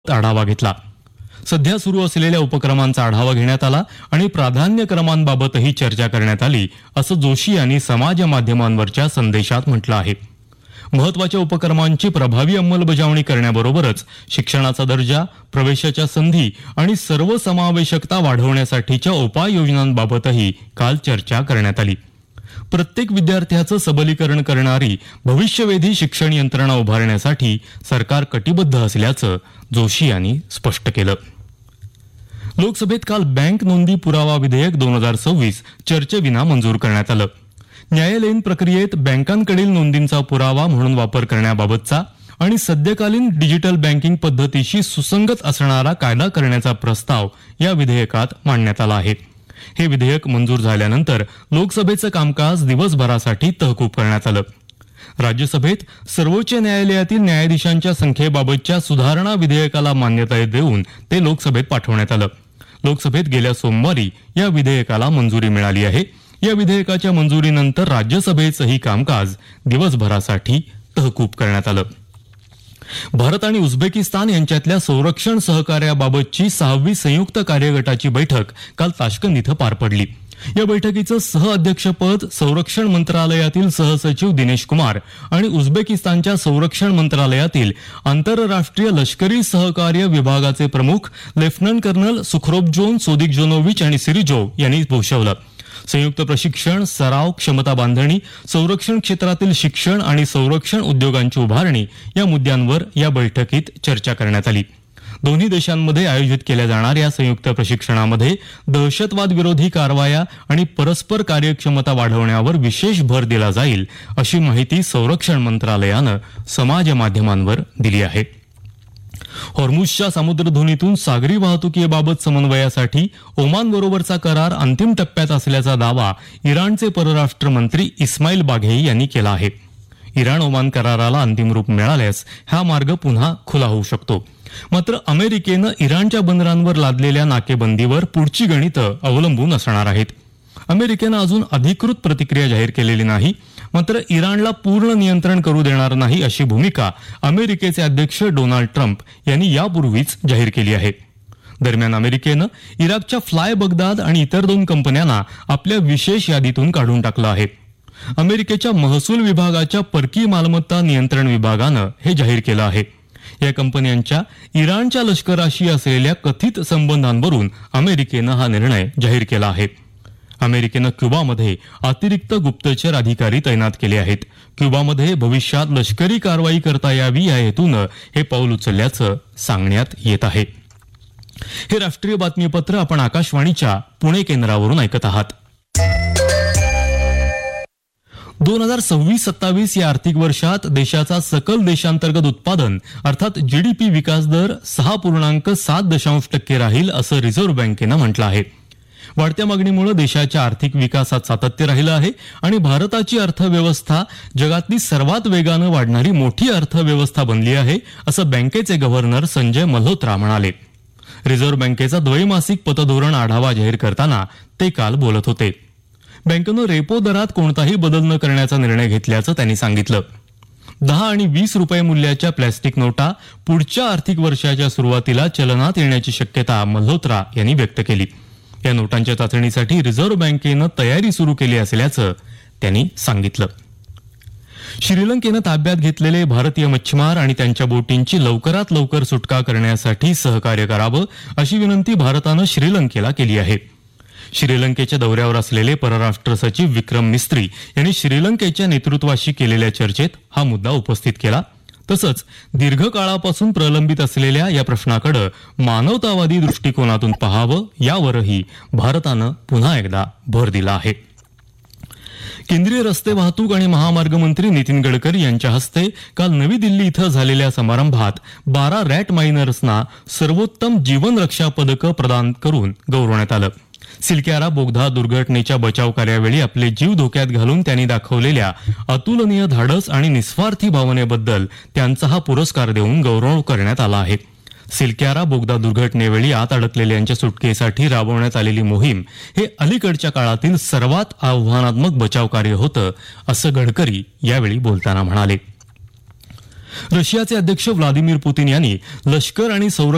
आढावा घेतला. सध्या सुरू असलेल्या उपक्रमांचा आढावा घेण्यात आला आणि प्राधान्यक्रमांबाबतही चर्चा करण्यात आली, असं जोशी यांनी समाज माध्यमांवरच्या संदेशात म्हटलं आहे. महत्त्वाच्या उपक्रमांची प्रभावी अंमलबजावणी करण्याबरोबरच शिक्षणाचा दर्जा, प्रवेशाच्या संधी आणि सर्वसमावेशकता वाढवण्यासाठीच्या उपाययोजनांबाबतही काल चर्चा करण्यात आली. प्रत्येक विद्यार्थ्याचं सबलीकरण करणारी भविष्यवेधी शिक्षण यंत्रणा उभारण्यासाठी सरकार कटिबद्ध असल्याचं जोशी यांनी स्पष्ट केलं. लोकसभेत काल बँक नोंदी पुरावा विधेयक 2026 चर्चेविना मंजूर करण्यात आलं. न्यायालयीन प्रक्रियेत बँकांकडील नोंदींचा पुरावा म्हणून वापर करण्याबाबतचा आणि सद्यकालीन डिजिटल बँकिंग पद्धतीशी सुसंगत असणारा कायदा करण्याचा प्रस्ताव या विधेयकात मांडण्यात आला आहे. हे विधेयक मंजूर झाल्यानंतर लोकसभेचं कामकाज दिवसभरासाठी तहकूब करण्यात आलं. राज्यसभेत सर्वोच्च न्यायालयातील न्यायाधीशांच्या संख्येबाबतच्या सुधारणा विधेयकाला मान्यता देऊन ते लोकसभेत पाठवण्यात आलं. लोकसभेत गेल्या सोमवारी या विधेयकाला मंजुरी मिळाली आहे. या विधेयकाच्या मंजुरीनंतर राज्यसभेचंही कामकाज दिवसभरासाठी तहकूब करण्यात आलं. भारत आणि उझबेकिस्तान यांच्यातल्या संरक्षण सहकार्याबाबतची 6वी संयुक्त कार्यगटाची बैठक काल ताश्कंद इथं पार पडली. या बैठकीचं सहअध्यक्षपद संरक्षण मंत्रालयातील सहसचिव दिनेश कुमार आणि उझबेकिस्तानच्या संरक्षण मंत्रालयातील आंतरराष्ट्रीय लष्करी सहकार्य विभागाचे प्रमुख लेफ्टनंट कर्नल सुखरोबजोन सोदिकजोनोविच आणि सिरिजोव यांनी भूषवलं. संयुक्त प्रशिक्षण, सराव, क्षमता बांधणी, संरक्षण क्षेत्रातील शिक्षण आणि संरक्षण उद्योगांची उभारणी या मुद्द्यांवर या बैठकीत चर्चा करण्यात आली. दोन्ही देशांमध्ये आयोजित केल्या जाणाऱ्या संयुक्त प्रशिक्षणामध्ये दहशतवाद विरोधी कारवाया आणि परस्पर कार्यक्षमता वाढवण्यावर विशेष भर दिला जाईल, अशी माहिती संरक्षण मंत्रालयानं समाज माध्यमांवर दिली आहे. हॉर्मुझच्या सामुद्रधुनीतून सागरी वाहतुकीबाबत समन्वयासाठी ओमानबरोबरचा करार अंतिम टप्प्यात असल्याचा दावा इराणचे परराष्ट्र मंत्री इस्माईल बाघेई यांनी केला आहे. इराण ओमान कराराला अंतिम रूप मिळाल्यास हा मार्ग पुन्हा खुला होऊ शकतो. मात्र अमेरिकेनं इराणच्या बंदरांवर लादलेल्या नाकेबंदीवर पुढची गणितं अवलंबून असणार आहेत. अमेरिकेनं अजून अधिकृत प्रतिक्रिया जाहीर केलेली नाही. मात्र इराणला पूर्ण नियंत्रण करू देणार नाही, अशी भूमिका अमेरिकेचे अध्यक्ष डोनाल्ड ट्रम्प यांनी यापूर्वीच जाहीर केली आहे. दरम्यान अमेरिकेनं इराकच्या फ्लाय बगदाद आणि इतर 2 कंपन्यांना आपल्या विशेष यादीतून काढून टाकलं आहे. अमेरिकेच्या महसूल विभागाच्या परकीय मालमत्ता नियंत्रण विभागानं हे जाहीर केलं आहे. या कंपन्यांच्या इराणच्या लष्कराशी असलेल्या कथित संबंधांवरून अमेरिकेनं हा निर्णय जाहीर केला आहे. अमेरिकेनं क्युबामध्ये अतिरिक्त गुप्तचर अधिकारी तैनात केले आहेत. क्युबामध्ये भविष्यात लष्करी कारवाई करता यावी या हेतूनं हे पाऊल उचलल्याचं सांगण्यात येत आहे. हे राष्ट्रीय बातमीपत्र आपण आकाशवाणीच्या पुणे केंद्रावरून ऐकत आहात. 2026-27 या आर्थिक वर्षात देशाचा सकल देशांतर्गत उत्पादन अर्थात जीडीपी विकास दर 6.7% राहील, असं रिझर्व्ह बँकेनं म्हटलं आहे. वाढत्या मागणीमुळे देशाच्या आर्थिक विकासात सातत्य राहिलं आहे आणि भारताची अर्थव्यवस्था जगातली सर्वात वेगानं वाढणारी मोठी अर्थव्यवस्था बनली आहे, असं बँकेचे गव्हर्नर संजय मल्होत्रा म्हणाले. रिझर्व्ह बँकेचा द्वैमासिक पतधोरण आढावा जाहीर करताना ते काल बोलत होते. बँकेनं रेपो दरात कोणताही बदल न करण्याचा निर्णय घेतल्याचं त्यांनी सांगितलं. 10 आणि 20 रुपये मूल्याच्या प्लॅस्टिक नोटा पुढच्या आर्थिक वर्षाच्या सुरुवातीला चलनात येण्याची शक्यता मल्होत्रा यांनी व्यक्त केली. या नोटांच्या चाचणीसाठी रिझर्व्ह बँकेनं तयारी सुरू केली असल्याचं त्यांनी सांगितलं. श्रीलंकेनं ताब्यात घेतलेले भारतीय मच्छीमार आणि त्यांच्या बोटींची लवकरात लवकर सुटका करण्यासाठी सहकार्य करावं, अशी विनंती भारतानं श्रीलंकेला केली आहे. श्रीलंकेच्या दौऱ्यावर असलेले परराष्ट्र सचिव विक्रम मिस्त्री यांनी श्रीलंकेच्या नेतृत्वाशी केलेल्या चर्चेत हा मुद्दा उपस्थित केला. तसंच दीर्घकाळापासून प्रलंबित असलेल्या या प्रश्नाकडे मानवतावादी दृष्टिकोनातून पाहावं, यावरही भारतानं पुन्हा एकदा भर दिला आहे. केंद्रीय रस्ते वाहतूक आणि महामार्ग मंत्री नितीन गडकरी यांच्या हस्ते काल नवी दिल्ली इथं झालेल्या समारंभात 12 रॅट मायनर्सना सर्वोत्तम जीवन रक्षा पदकं प्रदान करून गौरवण्यात आलं. सिलक्यारा बोगदा दुर्घटनेच्या बचाव कार्यावेळी आपले जीव धोक्यात घालून त्यांनी दाखवलेल्या अतुलनीय धाडस आणि निस्वार्थी भावनेबद्दल त्यांचा हा पुरस्कार देऊन गौरव करण्यात आला आहे. सिलक्यारा बोगदा दुर्घटनेवेळी आत अडकलेल्यांच्या सुटकेसाठी राबवण्यात आलेली मोहीम हे अलीकडच्या काळातील सर्वात आव्हानात्मक बचाव कार्य होतं, असं गडकरी यावेळी बोलताना म्हणाले. रशियाचे अध्यक्ष व्लादिमीर पुतीन यांनी लष्कर आणि संरक्षण